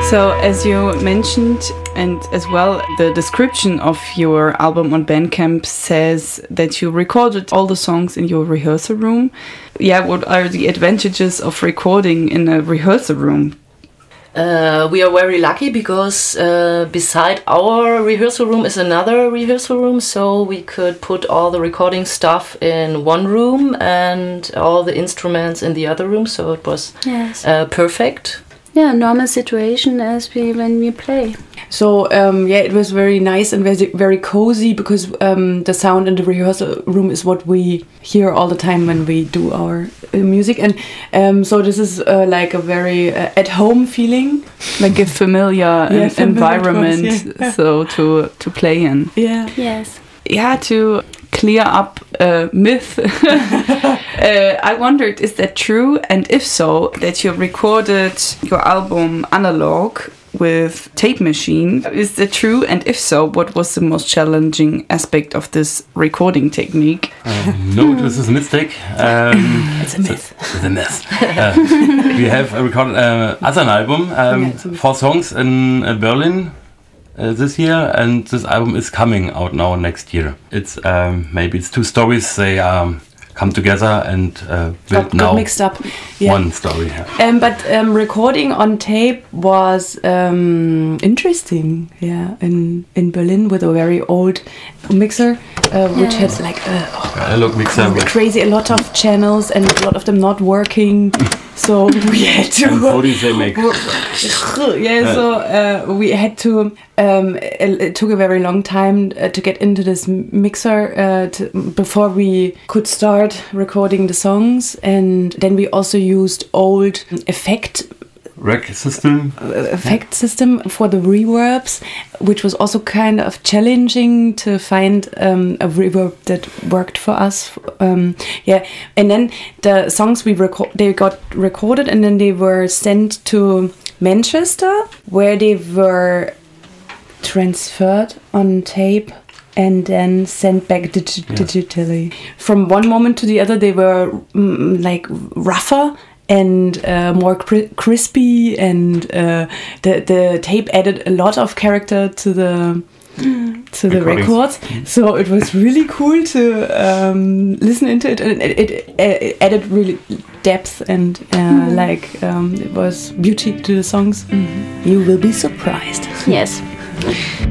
So, as you mentioned, and as well, the description of your album on Bandcamp says that you recorded all the songs in your rehearsal room. Yeah, what are the advantages of recording in a rehearsal room? We are very lucky because beside our rehearsal room is another rehearsal room, so we could put all the recording stuff in one room and all the instruments in the other room, so it was perfect. Yeah, normal situation as when we play. So it was very nice and very cozy because the sound in the rehearsal room is what we hear all the time when we do our music, and so this is like a very at-home feeling, like a familiar environment, so to play in. Yeah. Yes. Yeah, to clear up a myth. I wondered, is that true? And if so, that you recorded your album analog with tape machine. Is that true? And if so, what was the most challenging aspect of this recording technique? No, this is a mistake. It's a myth. It's a myth. We have recorded as an album, 4 songs in Berlin this year, and this album is coming out now next year. It's maybe it's 2 stories. They come together and build now mixed up. Yeah. One story. Yeah. But recording on tape was interesting. Yeah, in Berlin with a very old mixer, which had like analog mixer, crazy, a lot of channels and a lot of them not working. So we had to. And how did they make? So we had to. It took a very long time to get into this mixer before we could start recording the songs, and then we also used old effect system for the reverbs, which was also kind of challenging to find a reverb that worked for us. And then the songs they got recorded, and then they were sent to Manchester, where they were transferred on tape and then sent back digitally. From one moment to the other, they were like rougher and more crispy, and the tape added a lot of character to the records. So it was really cool to listen into it, and it added really depth and it was beauty to the songs. Mm-hmm. You will be surprised. Yes.